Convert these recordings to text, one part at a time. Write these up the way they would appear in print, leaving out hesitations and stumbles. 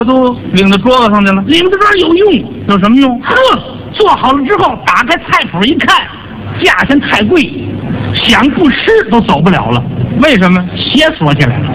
都领到桌子上去了， 领到这儿有用， 有什么用？ 呵，做好了之后，打开菜谱一看，价钱太贵，想不吃都走不了了。 为什么？ 鞋锁起来了。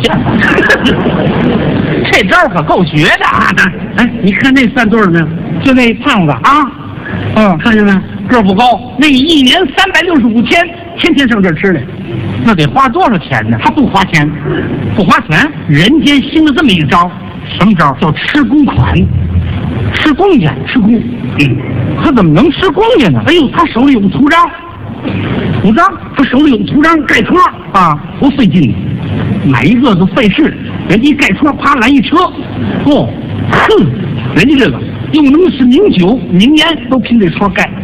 这招可够绝的啊！ 哎，你看那算多少没有？ 就那胖子啊，看见没？ 个不高， 那一年365天，天天上这儿吃来， 那得花多少钱呢？ 他不花钱， 不花钱。 人间兴了这么一招， 什么招？ 叫吃公款， 吃公家， 吃公。 他怎么能吃公家呢？ 哎呦，他手里有个图章，他手里有个图章盖戳啊， 不费劲，买一个都费事，人家一盖戳，啪来一车， 哦， 哼，人家这个又能是名酒名烟，都凭这戳盖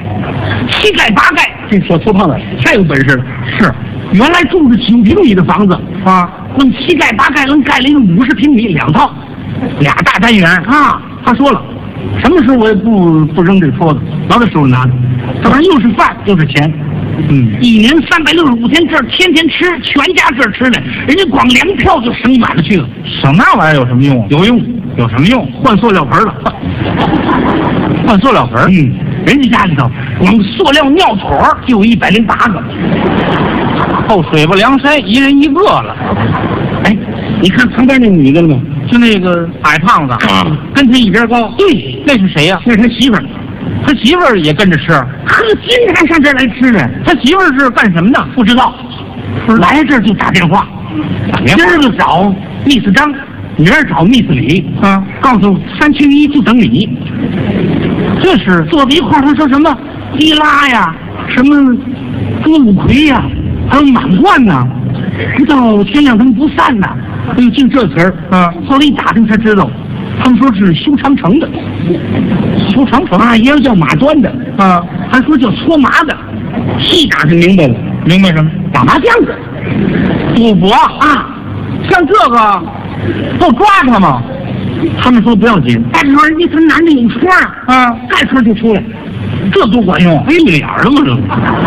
，7盖8盖，这小矬胖子太有本事了。 是， 原来住着9平米的房子啊， 弄7盖8盖，能盖了一个50平米2套，2大单元啊。他说了，什么时候我也不扔这戳子，老在手里拿着，这玩意又是饭又是钱。一年365天，这儿天天吃，全家这儿吃的，人家光粮票就省满了去了。 省那玩意儿有什么用？ 有用， 有什么用？ 换塑料盆了， 换塑料盆。 人家家里头光塑料尿桶就有108个， 后水泊梁山一人一个了。 哎，你看旁边那女的了吗？ 就那个矮胖子，跟他一边高。 对， 那是谁呀？ 那是他媳妇儿。 他媳妇儿也跟着吃， 呵，经常上这儿来吃的。 他媳妇儿是干什么的？ 不知道，来这儿就打电话，今儿个找密斯张，明儿找密斯李，告诉3缺1就等你。 这是坐在一块儿，他说什么伊拉呀，什么歌舞魁呀，还有满贯呐，直到天亮他们不散呐。哎呦，净这词儿后来一打听才知道，他们说是修长城的，修长城啊，也有叫马端的还说叫搓麻的。细打听明白了， 明白什么？ 打麻将的， 赌博啊，像这个够抓他吗？ 他们说不要紧，但是说人家他男的有戳盖戳就出来，这多管用，黑脸了吗？这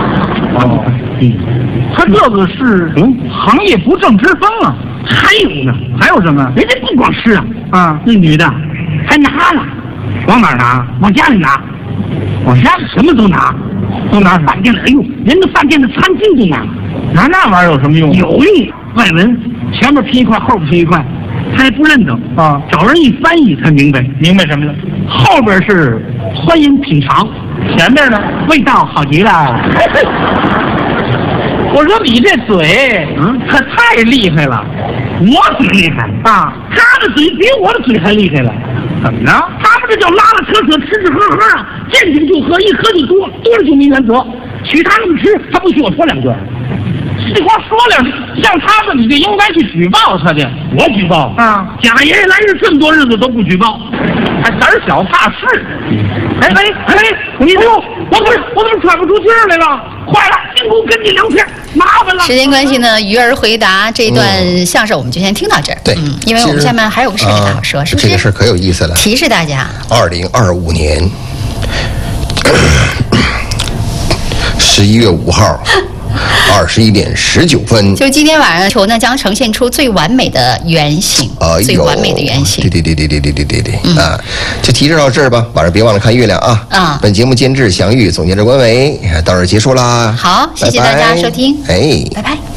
他这个是行业不正之风啊。 还有呢， 还有什么？ 人家不光吃啊， 那女的还拿了， 往哪儿拿？ 往家里拿，往家里什么都拿， 都拿饭店里。哎呦，人家饭店的餐巾都拿， 拿那玩意儿有什么用？ 有用，外文前面拼一块，后边拼一块，他还不认得啊， 找人一翻译才明白。 明白什么呢？ 后边是欢迎品尝， 前面呢味道好极了。 我说你这嘴，可太厉害了。 我嘴厉害啊，他的嘴比我的嘴还厉害了。 怎么着？ 他们这叫拉拉扯扯，吃吃喝喝啊，见酒就喝，一喝就多，多了就没原则。许他那么吃，他不许我说2句。 这话说2句，像他们你就应该去举报他去。 我举报啊！ 贾爷爷来日这么多日子都不举报， 还胆小怕事。 哎，你说我怎么喘不出气儿来了？坏了，进屋跟你聊天，麻烦了。 时间关系呢，鱼儿回答这一段相声我们就先听到这儿。 对， 因为我们下面还有个事儿给大伙说，是不是？ 这个事儿可有意思了。 提示大家 ，2025年11月5号21点19分， 就今天晚上球呢将呈现出最完美的原型，最完美的原型。 对啊，就提示到这儿吧。晚上别忘了看月亮啊！本节目监制祥玉，总监制关伟，到这儿结束啦。 好，谢谢大家收听， 哎， 拜拜。